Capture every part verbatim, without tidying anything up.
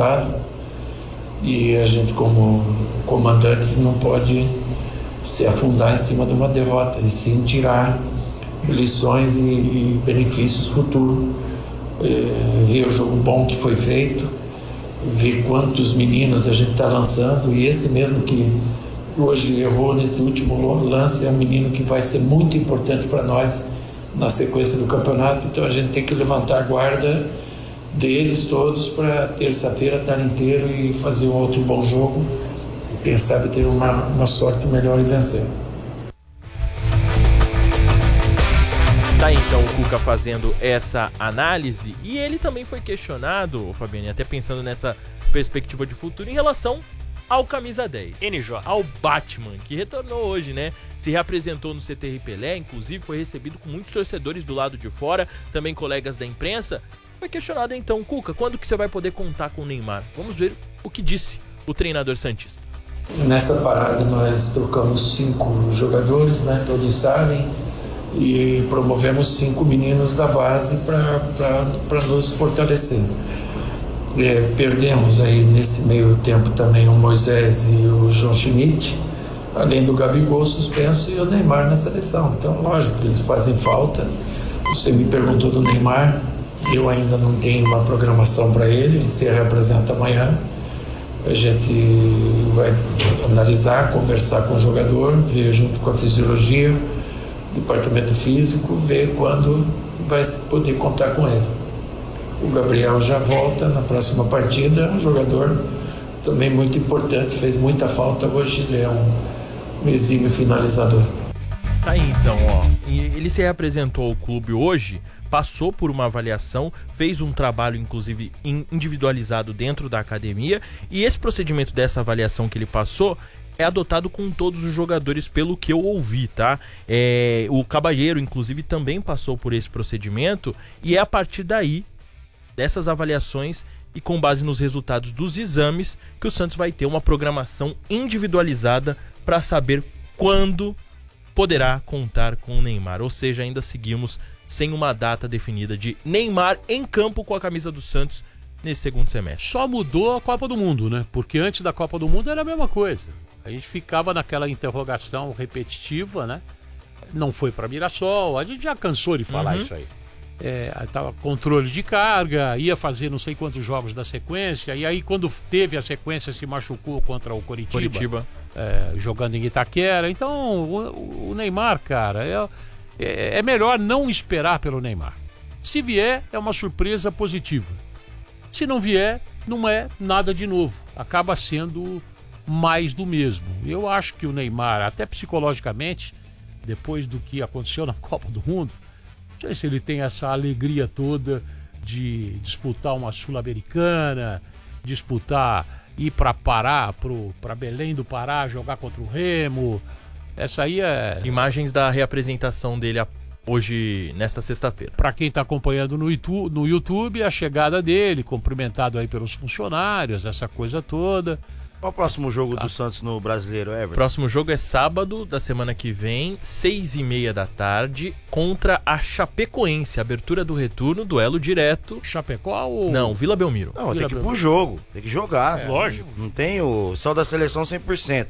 resultado, e a gente, como comandante, não pode se afundar em cima de uma derrota, e sim tirar lições e, e benefícios futuros, é, ver o jogo bom que foi feito, ver quantos meninos a gente está lançando, e esse mesmo que hoje errou nesse último lance é um menino que vai ser muito importante para nós na sequência do campeonato. Então a gente tem que levantar a guarda deles todos para terça-feira estar inteiro e fazer um outro bom jogo, e quem sabe ter uma, uma sorte melhor e vencer. Tá então o Cuca fazendo essa análise, e ele também foi questionado, Fabiane, até pensando nessa perspectiva de futuro, em relação ao camisa dez, N J, ao Batman, que retornou hoje, né? Se reapresentou no C T R Pelé, inclusive foi recebido com muitos torcedores do lado de fora, também colegas da imprensa. Foi questionado então, Cuca, quando que você vai poder contar com o Neymar? Vamos ver o que disse o treinador santista. Nessa parada nós trocamos cinco jogadores, né? Todos sabem, e promovemos cinco meninos da base para nos fortalecer. É, perdemos aí nesse meio tempo também o Moisés e o João Schmidt, além do Gabigol suspenso e o Neymar na seleção. Então, lógico que eles fazem falta. Você me perguntou do Neymar, eu ainda não tenho uma programação para ele, ele se representa amanhã. A gente vai analisar, conversar com o jogador, ver junto com a fisiologia, departamento físico, ver quando vai poder contar com ele. O Gabriel já volta na próxima partida, um jogador também muito importante, fez muita falta hoje, ele é um exímio finalizador. Tá aí então, ó, ele se reapresentou ao clube hoje, passou por uma avaliação, fez um trabalho inclusive individualizado dentro da academia, e esse procedimento dessa avaliação que ele passou é adotado com todos os jogadores, pelo que eu ouvi, tá? É, o Cabalheiro, inclusive, também passou por esse procedimento, e é a partir daí, dessas avaliações e com base nos resultados dos exames, que o Santos vai ter uma programação individualizada para saber quando poderá contar com o Neymar. Ou seja, ainda seguimos sem uma data definida de Neymar em campo com a camisa do Santos nesse segundo semestre. Só mudou a Copa do Mundo, né? Porque antes da Copa do Mundo era a mesma coisa. A gente ficava naquela interrogação repetitiva, né? Não foi para Mirassol, a gente já cansou de falar Uhum. isso aí. É, tava controle de carga, ia fazer não sei quantos jogos da sequência, e aí quando teve a sequência se machucou contra o Coritiba, Coritiba. É, jogando em Itaquera. Então o, o Neymar, cara, é, é, é melhor não esperar pelo Neymar. Se vier, é uma surpresa positiva. Se não vier, não é nada de novo, acaba sendo mais do mesmo. Eu acho que o Neymar, até psicologicamente, depois do que aconteceu na Copa do Mundo, não sei se ele tem essa alegria toda de disputar uma Sul-Americana, disputar, ir para Pará, para Belém do Pará, jogar contra o Remo. Essa aí é... Imagens da reapresentação dele hoje, nesta sexta-feira. Para quem está acompanhando no YouTube, no YouTube, a chegada dele, cumprimentado aí pelos funcionários, essa coisa toda. Qual o próximo jogo Ah. do Santos no Brasileiro, Everton? Próximo jogo é sábado da semana que vem, seis e meia da tarde, contra a Chapecoense. Abertura do retorno, duelo direto. Chapecó ou... Não, Vila Belmiro. Não, tem Vila que ir Belmiro. pro jogo, tem que jogar. É, lógico. Não tem o só da seleção cem por cento.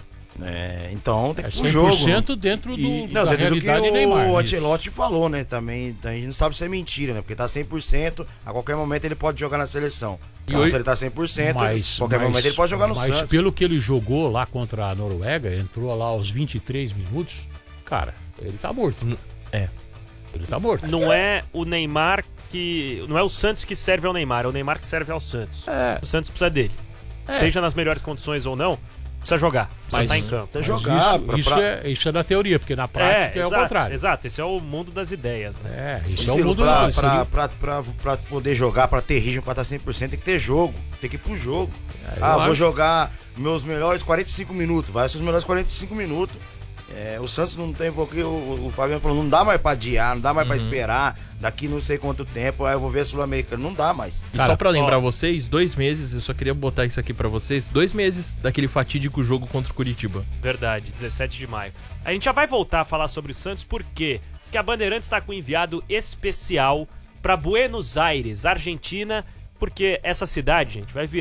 É, então tem É que ir pro cem por jogo. cento dentro do, E, da não, dentro do que realidade o Neymar. isso. Ancelotti falou, né? Também a gente não sabe se é mentira, né? Porque tá cem por cento, a qualquer momento ele pode jogar na seleção. E Então, hoje- se ele tá cem por cento, Mas, a qualquer mas- momento ele pode jogar no mas Santos. pelo que ele jogou lá contra a Noruega, entrou lá aos vinte e três minutos, cara, ele tá morto. É. Ele tá morto. não é o Neymar que... Não é o Santos que serve ao Neymar, é o Neymar que serve ao Santos. É. O Santos precisa dele. É. Seja nas melhores condições ou não, precisa jogar, precisa Mas- estar em campo. Precisa Mas jogar. isso, pra- isso pra- é, isso é da teoria, porque na prática é, exato, o contrário. Exato, esse é o mundo das ideias, né? É, isso é o Estilo, mundo pra, seria- pra, pra, pra, pra poder jogar, pra ter ritmo, pra estar cem por cento, tem que ter jogo. Tem que ir pro jogo. É, eu ah, vou acho- jogar meus melhores quarenta e cinco minutos. Vai ser os melhores quarenta e cinco minutos. É, o Santos não tem porque o, o Fabiano falou, não dá mais pra adiar, não dá mais Uhum. pra esperar. Daqui não sei quanto tempo, aí eu vou ver a Sul-Americana. Não dá mais. E Cara, só pra lembrar ó. vocês, dois meses, eu só queria botar isso aqui pra vocês, dois meses daquele fatídico jogo contra o Curitiba. Verdade, dezessete de maio. A gente já vai voltar a falar sobre o Santos, por quê? Porque a Bandeirantes está com um enviado especial para Buenos Aires, Argentina, porque essa cidade, gente, vai virar